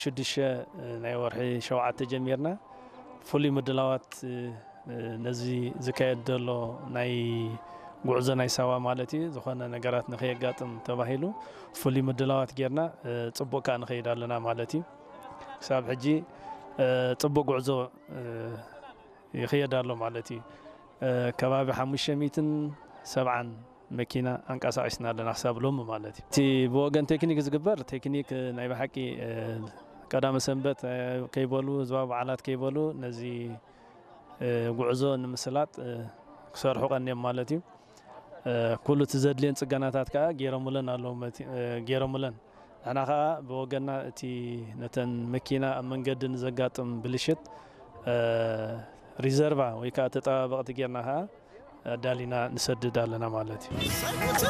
شدشه ናይ ወርሒ 7 ጀሚርና ፍሉይ ምድላዋት ነዚ ዝካየድ ዘሎ ናይ ጉዕዞ ናይ ሳዋ ማለት እዩ ዝኾነ ነገራት ንኸየጋጥም ተባሂሉ ፍሉይ ምድላዋት ጌርና ጽቡቅ ንኸይድ ኣለና ማለት እዩ ክሳብ ሕጂ ጽቡቅ ጉዕዞ ይኸይድ ኣሎ ማለት እዩ ከባቢ 570 መኪና አንቀሳቅስና ኣለና ክሳብ ሎም ማለት እዩ እቲ ብወገን ቴክኒክ ዝግበር ቴክኒክ ናይ በሓቂ ቀዳመ ሰንበት ከይበሉ ዝባብ በዓላት ከይበሉ ነዚ ጉዕዞ ንምስላጥ ክሰርሑ ቀንዮም ማለት እዩ ኩሉ ተዘድልየን ጽገናታት ከዓ ገይሮሙለን ኣለዉ ገይሮሙለን ኣና ከዓ ብወገንና እቲ ነተን መኪና ኣብ መንገዲ ንዘጋጥም ብልሽት ሪዘርቫ ወይ ከዓ ተጠባበቕቲ ጌርና ከዓ ዳሊና ንሰድድ ኣለና ማለት እዩ